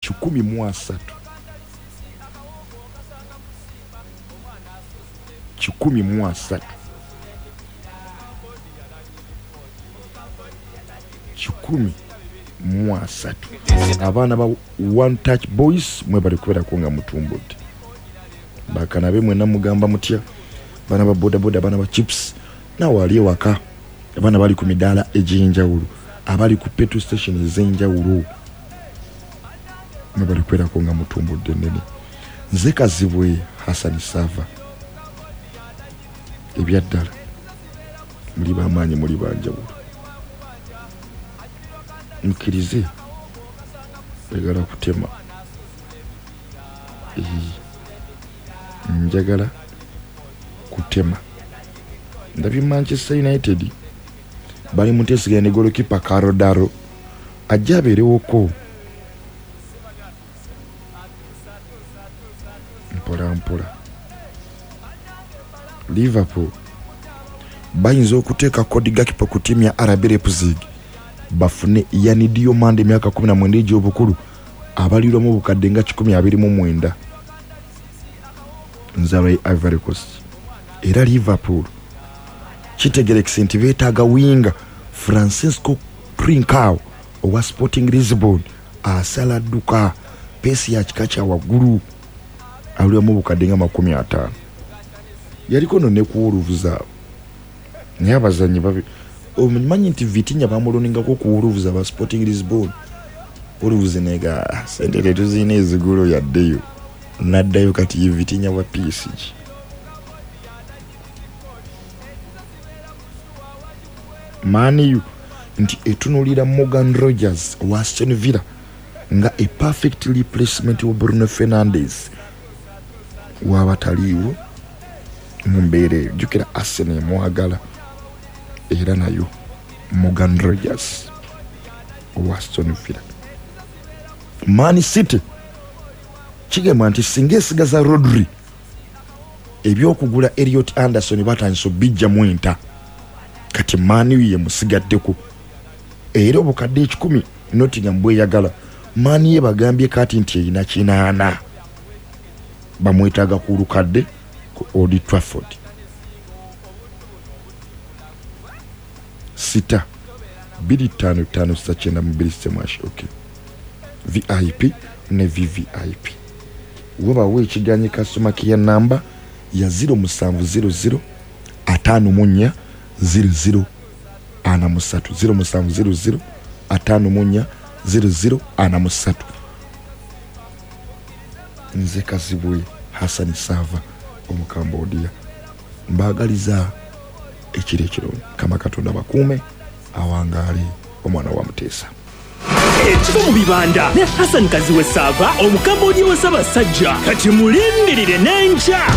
113 113 abaana ba One Touch Boys mwe bali kubera kunga mutumbudde bakana be mwena mugamba mutya bana ba boda boda bana ba chips na wali waka bana bali ku midala ejinjawulo abali ku petrol station ezenjawulo mwe bali kubera kunga mutumbudde nene nze Kazibwe Hassan Sava ebyaddala muli bamanyi muli banjawulo mkirize njagala kutema njagala kutema ndabye Manchester United bali mutesiga ne golikipa Karodaro ajaberewoko mpola Liverpool bayinza okuteeka kodi gakipa ku timu ya RB Leipzig bafune Yanidio Mande myaka 19 egy'obukulu abalirwa mu bukadde nga 129 nzaro Ivory Coast era Liverpool kitegerekise nti beetaaga winga Francisco Trincao owa Sporting Lisbon asala duka pesi ya kikacha waggulu alirwa mu bukadde nga 50 yaliko no ne kuwuluvuza naye abazanyi babi omanyi nti Vitinha bamuloninga ko kuwuluvuza ba Sporting Lisbon oluvuze nega sente tuzine ezigulu yaddeyo naddayo kati Vitinha wa PSG Mani nti etunulira Morgan Rogers wa Aston Villa nga a perfect replacement wa Bruno Fernandes wa bataliwo mumbere jukira Arsenal mwagala era nayo Morgan Rogers wa Aston Villa. Man City kigema nti singesigaza Rodri ebyokugula Elliot Anderson batandise bijja mwenta kati Man U ye musigaddeko era obukadde 10 Nottingham bwe yagala Man ye bagambye kati nti ina kinaana bamwetaaga ku lukadde ku Old Trafford. Sita 255 sachenda mbili semashi okay VIP ne VVIP woba wekiganyi customer care number ya 0700 5 00 ana musatu 0700 5 00 ana musatu. Nze Kazibwe Hassan Sava omukambodia mbagaliza ekirekiro kama Katonda bakume awangaali omwana wa Mutesa ekiva mu bibanda ne Hassan Kazibwe Sava omukambodia wa Ssaabasajja kati mulindirire n'enkya